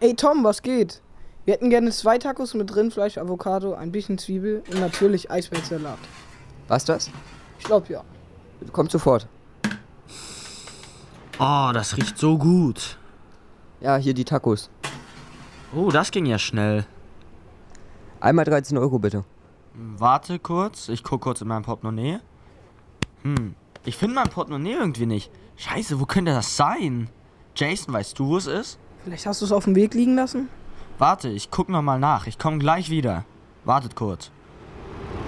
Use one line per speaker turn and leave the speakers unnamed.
Ey Tom, was geht? Wir hätten gerne 2 Tacos mit Rindfleisch, Avocado, ein bisschen Zwiebel und natürlich Eisbergsalat.
Was das?
Ich glaube ja.
Kommt sofort.
Oh, das riecht so gut.
Ja, hier die Tacos.
Oh, das ging ja schnell.
Einmal 13 Euro bitte.
Warte kurz, ich guck kurz in mein Portemonnaie. Ich finde mein Portemonnaie irgendwie nicht. Scheiße, wo könnte das sein? Jason, weißt du, wo es ist?
Vielleicht hast du es auf dem Weg liegen lassen?
Warte, ich guck nochmal nach. Ich komme gleich wieder. Wartet kurz.